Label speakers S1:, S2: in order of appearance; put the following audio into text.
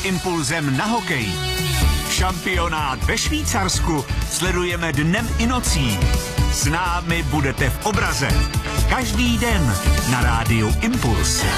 S1: impulzem na hokej. Šampionát ve Švýcarsku sledujeme dnem i nocí. S námi budete v obraze. Každý den na rádiu Impuls.